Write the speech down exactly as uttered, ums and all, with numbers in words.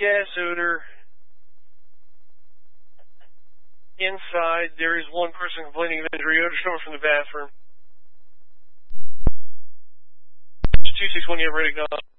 gas odor. Inside, there is one person complaining of injury. Odor coming from the bathroom. two six one, you have ready to go.